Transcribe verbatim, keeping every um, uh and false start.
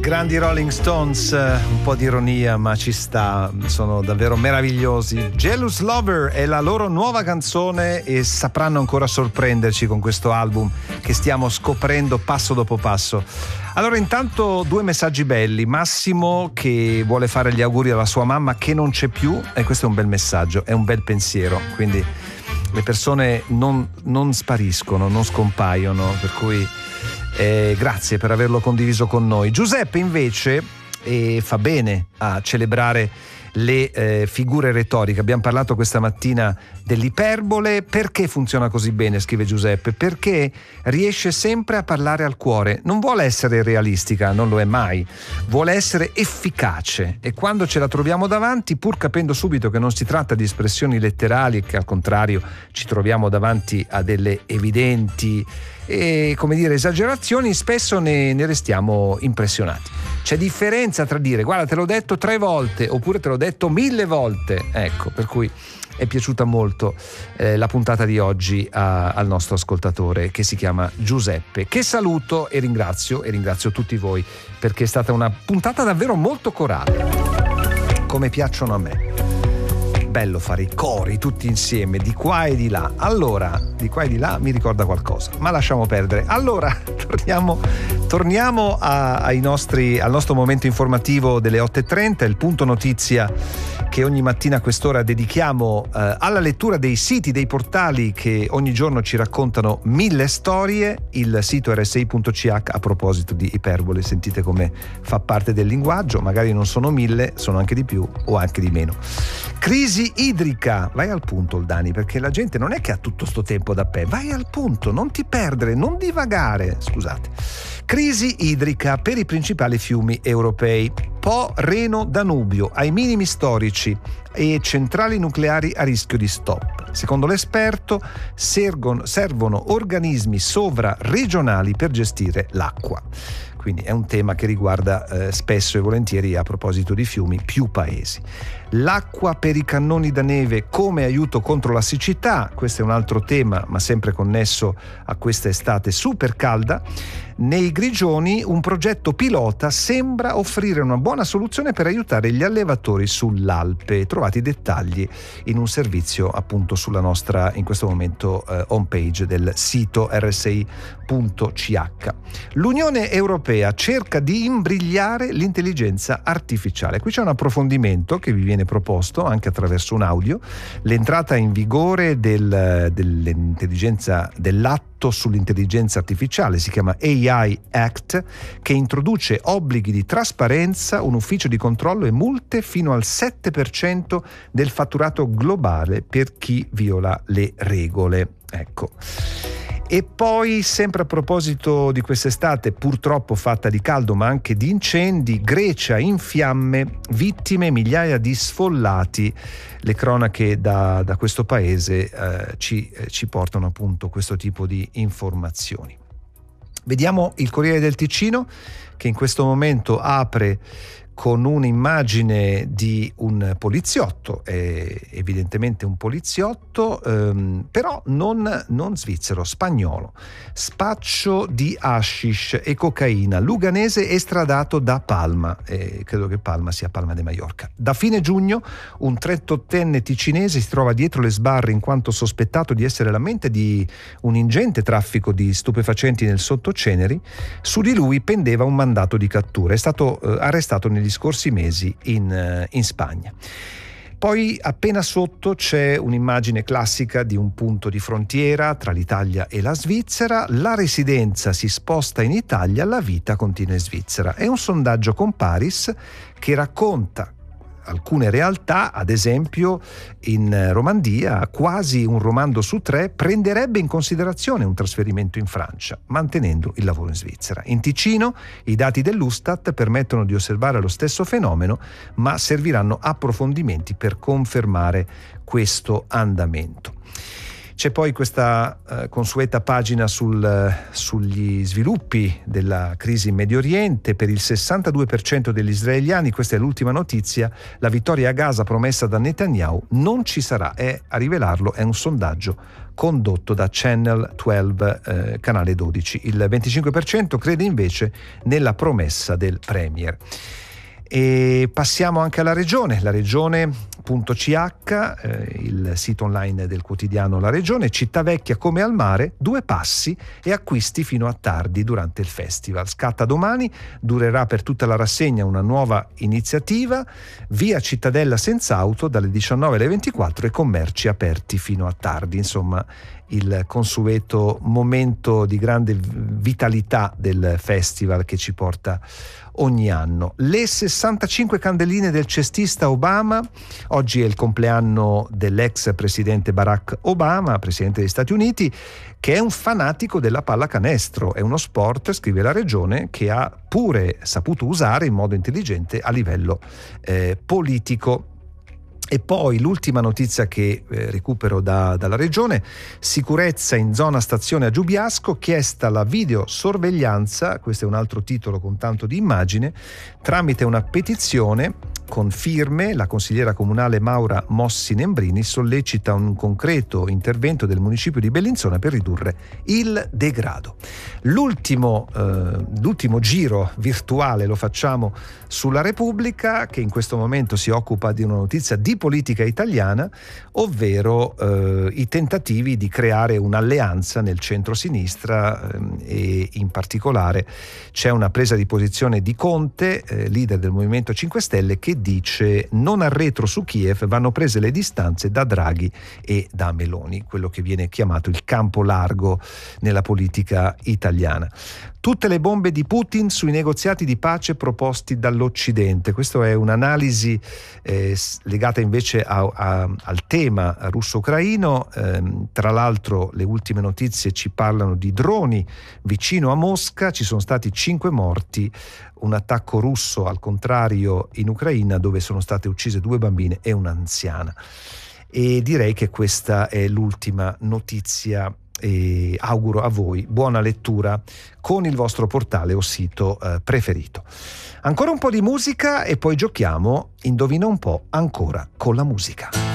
Grandi Rolling Stones, un po' di ironia ma ci sta, sono davvero meravigliosi. Jealous Lover è la loro nuova canzone e sapranno ancora sorprenderci con questo album che stiamo scoprendo passo dopo passo. Allora, intanto due messaggi belli. Massimo che vuole fare gli auguri alla sua mamma che non c'è più, e questo è un bel messaggio, è un bel pensiero, quindi le persone non, non spariscono, non scompaiono, per cui Eh, grazie per averlo condiviso con noi. Giuseppe invece eh, fa bene a celebrare le eh, figure retoriche. Abbiamo parlato questa mattina dell'iperbole. Perché funziona così bene, scrive Giuseppe? Perché riesce sempre a parlare al cuore. Non vuole essere realistica, non lo è mai, vuole essere efficace, e quando ce la troviamo davanti, pur capendo subito che non si tratta di espressioni letterali e che al contrario ci troviamo davanti a delle evidenti e, come dire, esagerazioni, spesso ne, ne restiamo impressionati. C'è differenza tra dire guarda te l'ho detto tre volte oppure te l'ho detto mille volte. Ecco, per cui è piaciuta molto eh, la puntata di oggi a, al nostro ascoltatore che si chiama Giuseppe, che saluto e ringrazio e ringrazio tutti voi perché è stata una puntata davvero molto corale, come piacciono a me. Bello fare i cori tutti insieme, di qua e di là. Allora, di qua e di là mi ricorda qualcosa, ma lasciamo perdere. Allora, torniamo, torniamo a, ai nostri, al nostro momento informativo delle otto e trenta, il punto notizia che ogni mattina a quest'ora dedichiamo eh, alla lettura dei siti, dei portali che ogni giorno ci raccontano mille storie. Il sito erre esse i punto ci acca, a proposito di iperbole, sentite come fa parte del linguaggio, magari non sono mille, sono anche di più o anche di meno. Crisi idrica, vai al punto Oldani, perché la gente non è che ha tutto sto tempo da pe, vai al punto, non ti perdere, non divagare, scusate. Crisi idrica per i principali fiumi europei. Po, Reno, Danubio ai minimi storici e centrali nucleari a rischio di stop. Secondo l'esperto servono, servono organismi sovraregionali per gestire l'acqua. Quindi è un tema che riguarda eh, spesso e volentieri, a proposito di fiumi, più paesi. L'acqua per i cannoni da neve come aiuto contro la siccità, questo è un altro tema ma sempre connesso a questa estate super calda. Nei Grigioni un progetto pilota sembra offrire una buona soluzione per aiutare gli allevatori sull'Alpe. Trovate i dettagli in un servizio appunto sulla nostra, in questo momento, eh, homepage del sito erre esse i punto ci acca. L'Unione Europea cerca di imbrigliare l'intelligenza artificiale. Qui c'è un approfondimento che vi viene proposto anche attraverso un audio. L'entrata in vigore del, dell'intelligenza dell'atto sull'intelligenza artificiale si chiama A I Act, che introduce obblighi di trasparenza, un ufficio di controllo e multe fino al sette per cento del fatturato globale per chi viola le regole. Ecco. E poi, sempre a proposito di quest'estate purtroppo fatta di caldo ma anche di incendi, Grecia in fiamme, vittime, migliaia di sfollati. Le cronache da, da questo paese eh, ci, eh, ci portano appunto questo tipo di informazioni. Vediamo il Corriere del Ticino, che in questo momento apre con un'immagine di un poliziotto, è evidentemente un poliziotto, ehm, però non, non svizzero, spagnolo. Spaccio di hashish e cocaina, luganese estradato da Palma, e credo che Palma sia Palma de Mallorca. Da fine giugno un trentottenne ticinese si trova dietro le sbarre in quanto sospettato di essere la mente di un ingente traffico di stupefacenti nel Sottoceneri. Su di lui pendeva un mandato di cattura, è stato eh, arrestato negli scorsi mesi in, in Spagna. Poi appena sotto c'è un'immagine classica di un punto di frontiera tra l'Italia e la Svizzera. La residenza si sposta in Italia, la vita continua in Svizzera. È un sondaggio Comparis che racconta alcune realtà. Ad esempio in Romandia quasi un romando su tre prenderebbe in considerazione un trasferimento in Francia, mantenendo il lavoro in Svizzera. In Ticino i dati dell'Ustat permettono di osservare lo stesso fenomeno, ma serviranno approfondimenti per confermare questo andamento. C'è poi questa eh, consueta pagina sul, sugli sviluppi della crisi in Medio Oriente. Per il sessantadue per cento degli israeliani, questa è l'ultima notizia, la vittoria a Gaza promessa da Netanyahu non ci sarà. È, a rivelarlo è un sondaggio condotto da Channel dodici, eh, canale dodici. Il venticinque per cento crede invece nella promessa del Premier. E passiamo anche alla regione, la regione.ch, eh, il sito online del quotidiano La Regione. Città Vecchia come al mare, due passi e acquisti fino a tardi durante il festival. Scatta domani, durerà per tutta la rassegna una nuova iniziativa, via Cittadella senza auto dalle diciannove alle ventiquattro e commerci aperti fino a tardi. Insomma, il consueto momento di grande vitalità del festival che ci porta ogni anno. Le sessantacinque candeline del cestista Obama. Oggi è il compleanno dell'ex presidente Barack Obama, presidente degli Stati Uniti, che è un fanatico della pallacanestro. È uno sport, scrive La Regione, che ha pure saputo usare in modo intelligente a livello eh, politico. E poi l'ultima notizia che eh, recupero da, dalla regione: sicurezza in zona stazione a Giubiasco, chiesta la videosorveglianza, questo è un altro titolo con tanto di immagine, tramite una petizione con firme. La consigliera comunale Maura Mossi Nembrini sollecita un concreto intervento del municipio di Bellinzona per ridurre il degrado. L'ultimo, eh, l'ultimo giro virtuale lo facciamo sulla Repubblica, che in questo momento si occupa di una notizia di politica italiana, ovvero eh, i tentativi di creare un'alleanza nel centro-sinistra, eh, e in particolare c'è una presa di posizione di Conte, eh, leader del Movimento cinque Stelle, che dice: non arretro su Kiev, vanno prese le distanze da Draghi e da Meloni, quello che viene chiamato il campo largo nella politica italiana. Tutte le bombe di Putin sui negoziati di pace proposti dall'Occidente. Questa è un'analisi eh, legata invece a, a, al tema russo-ucraino. Eh, tra l'altro le ultime notizie ci parlano di droni vicino a Mosca, ci sono stati cinque morti, un attacco russo al contrario in Ucraina dove sono state uccise due bambine e un'anziana. E direi che questa è l'ultima notizia. E auguro a voi buona lettura con il vostro portale o sito eh, preferito. Ancora un po' di musica e poi giochiamo Indovina un po' ancora con la musica.